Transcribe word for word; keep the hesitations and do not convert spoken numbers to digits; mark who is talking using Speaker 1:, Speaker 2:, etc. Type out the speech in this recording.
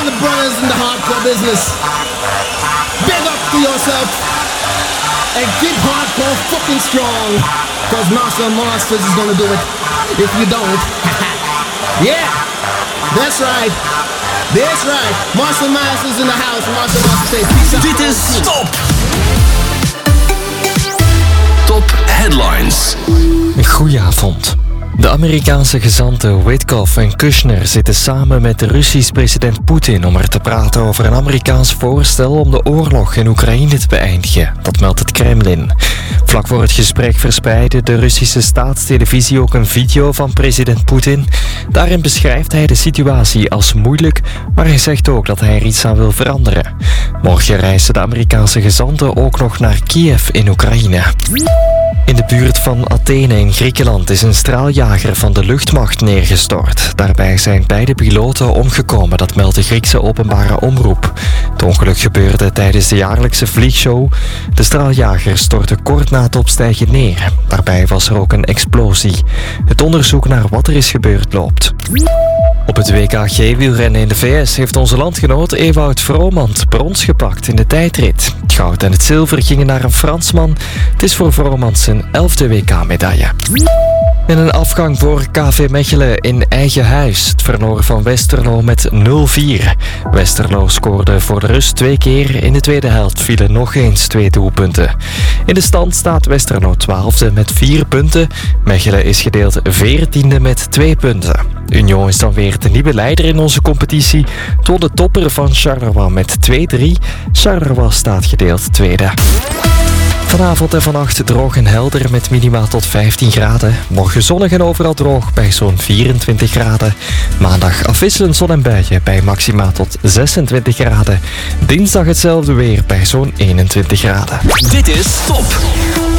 Speaker 1: the brothers in the hardcore business. Big up to yourself. And keep hardcore fucking strong. Cause Marshall Masters is gonna do it. If you don't. Yeah. That's right. That's right. Marshall Masters in the house. Marshall Masters say peace out.
Speaker 2: Dit is Top. Top Headlines.
Speaker 3: Goedenavond. De Amerikaanse gezanten Witkoff en Kushner zitten samen met de Russische president Poetin om er te praten over een Amerikaans voorstel om de oorlog in Oekraïne te beëindigen. Dat meldt het Kremlin. Vlak voor het gesprek verspreidde de Russische staatstelevisie ook een video van president Poetin. Daarin beschrijft hij de situatie als moeilijk, maar hij zegt ook dat hij er iets aan wil veranderen. Morgen reizen de Amerikaanse gezanten ook nog naar Kiev in Oekraïne. In de buurt van Athene in Griekenland is een straaljager van de luchtmacht neergestort. Daarbij zijn beide piloten omgekomen, dat meldt de Griekse openbare omroep. Het ongeluk gebeurde tijdens de jaarlijkse vliegshow. De straaljager stortte kort na het opstijgen neer. Daarbij was er ook een explosie. Het onderzoek naar wat er is gebeurd loopt. Op het W K G-wielrennen in de V S heeft onze landgenoot Ewout Vromand brons gepakt in de tijdrit. Het goud en het zilver gingen naar een Fransman. Het is voor Vromand zijn elfde W K-medaille. En een afgang voor K V Mechelen in eigen huis. Het verloor van Westerlo met nul vier. Westerlo scoorde voor de rust twee keer. In de tweede helft vielen nog eens twee doelpunten. In de stand staat Westerlo twaalfde met vier punten. Mechelen is gedeeld veertiende met twee punten. Union is dan weer de nieuwe leider in onze competitie. Tot de topper van Charleroi met twee drie. Charleroi staat gedeeld tweede. Vanavond en vannacht droog en helder met minima tot vijftien graden. Morgen zonnig en overal droog bij zo'n vierentwintig graden. Maandag afwisselend zon en buien bij maxima tot zesentwintig graden. Dinsdag hetzelfde weer bij zo'n eenentwintig graden.
Speaker 2: Dit is Top.